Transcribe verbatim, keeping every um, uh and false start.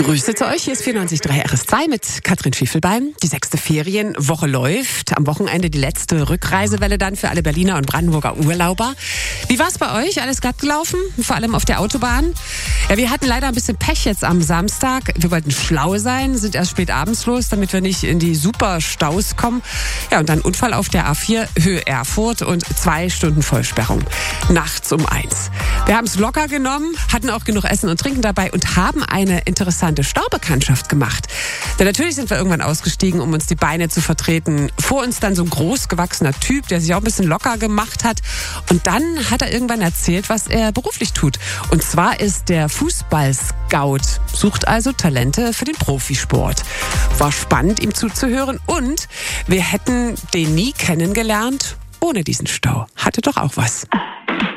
Grüße zu euch, hier ist vierundneunzig Komma drei R S zwei mit Katrin Schiefelbein. Die sechste Ferienwoche läuft. Am Wochenende die letzte Rückreisewelle dann für alle Berliner und Brandenburger Urlauber. Wie war's bei euch? Alles glatt gelaufen? Vor allem auf der Autobahn? Ja, wir hatten leider ein bisschen Pech jetzt am Samstag. Wir wollten schlau sein, sind erst spät abends los, damit wir nicht in die super Staus kommen. Ja, und dann Unfall auf der A vier Höhe Erfurt und zwei Stunden Vollsperrung. Nachts um eins. Wir haben es locker genommen, hatten auch genug Essen und Trinken dabei und haben eine interessante Staubekanntschaft gemacht. Denn natürlich sind wir irgendwann ausgestiegen, um uns die Beine zu vertreten. Vor uns dann so ein großgewachsener Typ, der sich auch ein bisschen locker gemacht hat. Und dann hat er irgendwann erzählt, was er beruflich tut. Und zwar ist der Fußball-Scout, sucht also Talente für den Profisport. War spannend, ihm zuzuhören. Und wir hätten den nie kennengelernt ohne diesen Stau. Hatte doch auch was.